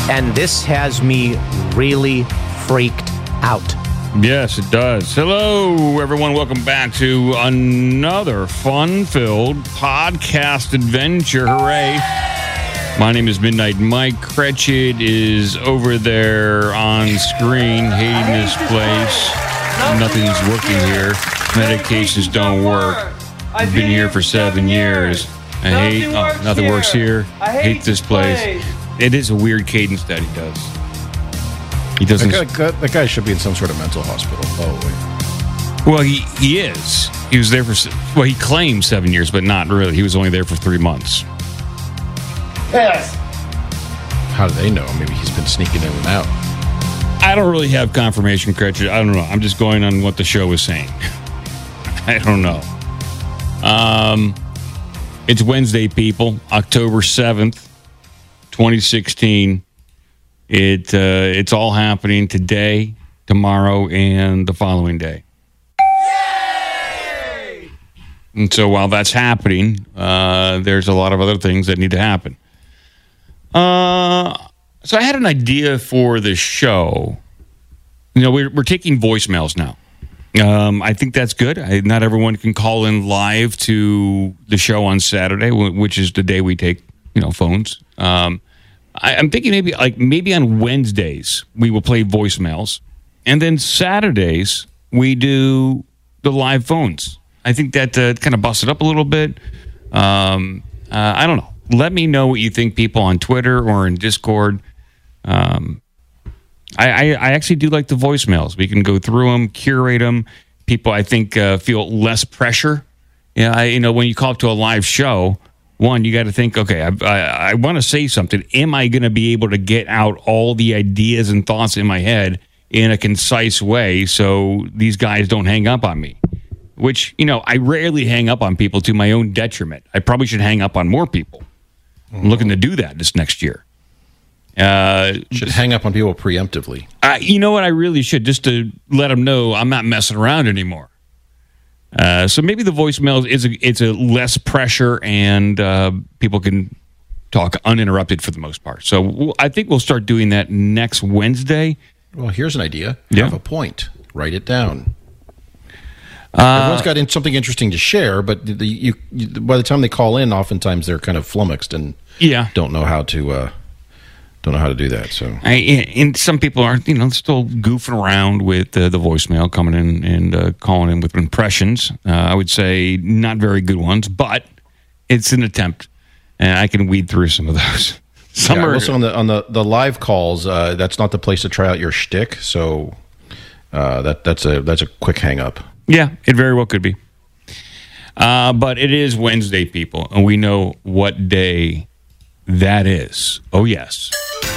and this has me really freaked out. Yes, it does. Hello, everyone. Welcome back to another fun-filled podcast adventure. Hooray. My name is Midnight Mike. Cratchit is over there on screen, hating this place. Nothing's working here. Medications don't work. I've been here for 7 years. Nothing works here. I hate this place. It is a weird cadence that he does. He doesn't. That guy should be in some sort of mental hospital. Oh, wait. Well, he is. He was there for. Well, he claimed 7 years, but not really. He was only there for 3 months. Yes. How do they know? Maybe he's been sneaking in and out. I don't really have confirmation, Cratchit. I don't know. I'm just going on what the show was saying. I don't know. It's Wednesday, people. October 7th, 2016. It's all happening today, tomorrow, and the following day. Yay! And so while that's happening, there's a lot of other things that need to happen. So I had an idea for the show. You know, we're taking voicemails now. I think that's good. Not everyone can call in live to the show on Saturday, which is the day we take, phones. I'm thinking maybe on Wednesdays we will play voicemails, and then Saturdays we do the live phones. I think that kind of busts it up a little bit. I don't know. Let me know what you think, people, on Twitter or in Discord. I actually do like the voicemails. We can go through them, curate them. People, I think, feel less pressure. Yeah, when you call up to a live show, one, you got to think, okay, I want to say something. Am I going to be able to get out all the ideas and thoughts in my head in a concise way so these guys don't hang up on me? Which, I rarely hang up on people to my own detriment. I probably should hang up on more people. I'm looking to do that this next year. Should hang up on people preemptively. You know what? I really should, just to let them know I'm not messing around anymore. So maybe the voicemail it's a less pressure, and people can talk uninterrupted for the most part. So I think we'll start doing that next Wednesday. Well, here's an idea. Yeah. Have a point. Write it down. Everyone's got something interesting to share, but by the time they call in, oftentimes they're kind of flummoxed and don't know how to do that. So, and some people are, still goofing around with the voicemail, coming in and calling in with impressions. I would say not very good ones, but it's an attempt, and I can weed through some of those. Also on the live calls, that's not the place to try out your shtick. So that's a quick hang up. Yeah, it very well could be. But it is Wednesday, people, and we know what day that is. Oh, yes.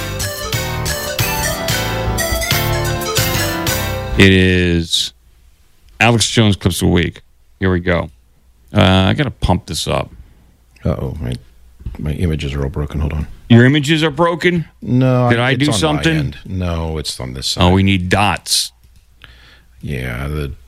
It is Alex Jones Clips of the Week. Here we go. I got to pump this up. Uh-oh, my images are all broken. Hold on. Your images are broken? No. Did I do something? No, it's on this side. Oh, we need dots. Yeah,